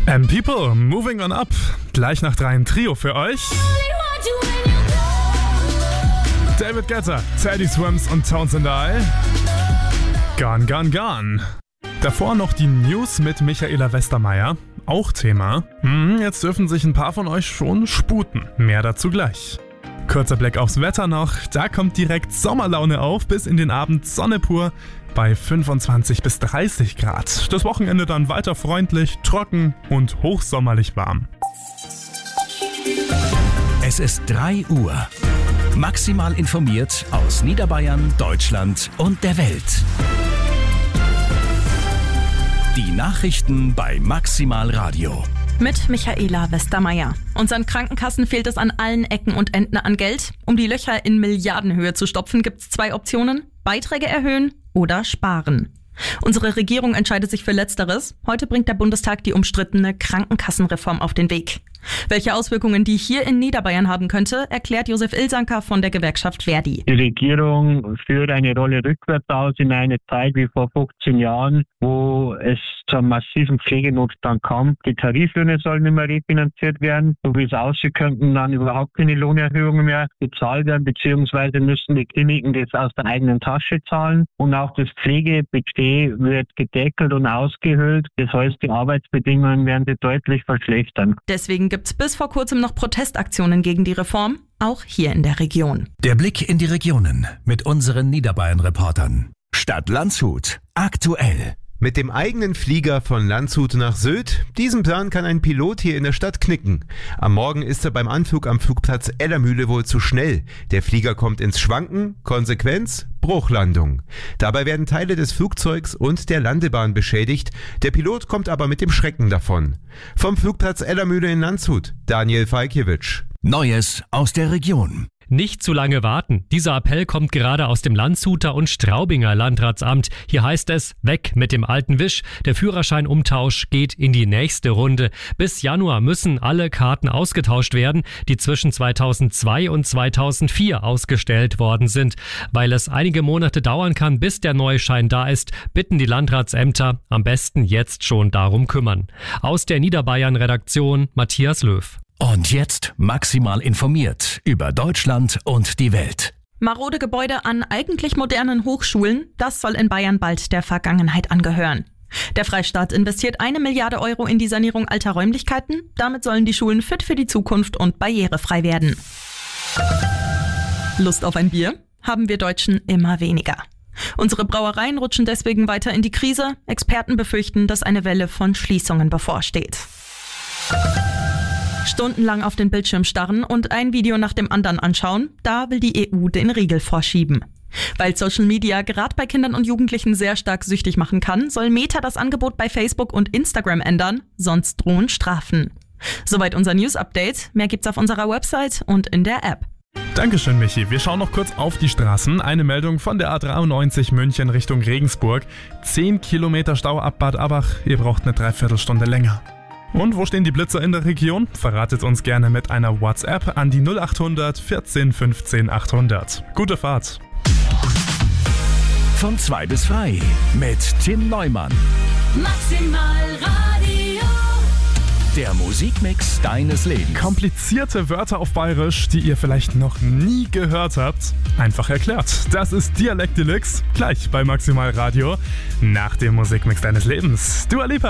People, moving on up. Gleich nach 3 ein Trio für euch. David Guetta, Teddy Swims und Tones and I. Gone, gone, gone. Davor noch die News mit Michaela Westermeier. Auch Thema. Jetzt dürfen sich ein paar von euch schon sputen. Mehr dazu gleich. Kurzer Blick aufs Wetter noch. Da kommt direkt Sommerlaune auf. Bis in den Abend Sonne pur bei 25 bis 30 Grad. Das Wochenende dann weiter freundlich, trocken und hochsommerlich warm. Es ist 3 Uhr. Maximal informiert aus Niederbayern, Deutschland und der Welt. Die Nachrichten bei Maximal Radio. Mit Michaela Westermeier. Unseren Krankenkassen fehlt es an allen Ecken und Enden an Geld. Um die Löcher in Milliardenhöhe zu stopfen, gibt es 2 Optionen: Beiträge erhöhen oder sparen. Unsere Regierung entscheidet sich für Letzteres. Heute bringt der Bundestag die umstrittene Krankenkassenreform auf den Weg. Welche Auswirkungen die hier in Niederbayern haben könnte, erklärt Josef Ilsanker von der Gewerkschaft Verdi. Die Regierung führt eine Rolle rückwärts aus in eine Zeit wie vor 15 Jahren, wo es zu einem massiven Pflegenotstand kam. Die Tariflöhne sollen nicht mehr refinanziert werden. So wie es aussieht, könnten dann überhaupt keine Lohnerhöhungen mehr bezahlt werden, beziehungsweise müssen die Kliniken das aus der eigenen Tasche zahlen. Und auch das Pflegebudget wird gedeckelt und ausgehöhlt. Das heißt, die Arbeitsbedingungen werden sich deutlich verschlechtern. Deswegen gibt es bis vor kurzem noch Protestaktionen gegen die Reform, auch hier in der Region. Der Blick in die Regionen mit unseren Niederbayern-Reportern. Stadt Landshut. Aktuell. Mit dem eigenen Flieger von Landshut nach Sylt, diesen Plan kann ein Pilot hier in der Stadt knicken. Am Morgen ist er beim Anflug am Flugplatz Ellermühle wohl zu schnell. Der Flieger kommt ins Schwanken, Konsequenz: Bruchlandung. Dabei werden Teile des Flugzeugs und der Landebahn beschädigt. Der Pilot kommt aber mit dem Schrecken davon. Vom Flugplatz Ellermühle in Landshut, Daniel Falkiewicz. Neues aus der Region. Nicht zu lange warten. Dieser Appell kommt gerade aus dem Landshuter und Straubinger Landratsamt. Hier heißt es: weg mit dem alten Wisch. Der Führerscheinumtausch geht in die nächste Runde. Bis Januar müssen alle Karten ausgetauscht werden, die zwischen 2002 und 2004 ausgestellt worden sind. Weil es einige Monate dauern kann, bis der neue Schein da ist, bitten die Landratsämter am besten jetzt schon darum kümmern. Aus der Niederbayern-Redaktion Matthias Löw. Und jetzt maximal informiert über Deutschland und die Welt. Marode Gebäude an eigentlich modernen Hochschulen, das soll in Bayern bald der Vergangenheit angehören. Der Freistaat investiert 1 Milliarde Euro in die Sanierung alter Räumlichkeiten. Damit sollen die Schulen fit für die Zukunft und barrierefrei werden. Lust auf ein Bier? Haben wir Deutschen immer weniger. Unsere Brauereien rutschen deswegen weiter in die Krise. Experten befürchten, dass eine Welle von Schließungen bevorsteht. Stundenlang auf den Bildschirm starren und ein Video nach dem anderen anschauen, da will die EU den Riegel vorschieben. Weil Social Media gerade bei Kindern und Jugendlichen sehr stark süchtig machen kann, soll Meta das Angebot bei Facebook und Instagram ändern, sonst drohen Strafen. Soweit unser News-Update. Mehr gibt's auf unserer Website und in der App. Dankeschön, Michi. Wir schauen noch kurz auf die Straßen. Eine Meldung von der A93 München Richtung Regensburg. 10 Kilometer Stau ab Bad Abbach. Ihr braucht eine Dreiviertelstunde länger. Und wo stehen die Blitzer in der Region? Verratet uns gerne mit einer WhatsApp an die 0800 14 15 800. Gute Fahrt! Von 2 bis frei mit Tim Neumann. Maximal Radio. Der Musikmix deines Lebens. Komplizierte Wörter auf Bayerisch, die ihr vielleicht noch nie gehört habt. Einfach erklärt. Das ist Dialekt Deluxe. Gleich bei Maximal Radio. Nach dem Musikmix deines Lebens. Dua Lipa.